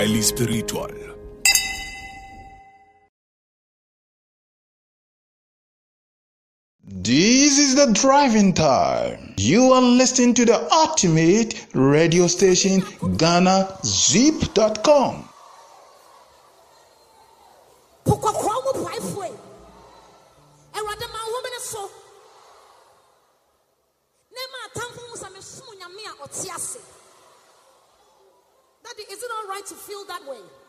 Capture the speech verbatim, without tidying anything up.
highly spiritual. This is the driving time. You are listening to the ultimate radio station, Ghana Zip dot com. Daddy, is it all right to feel that way?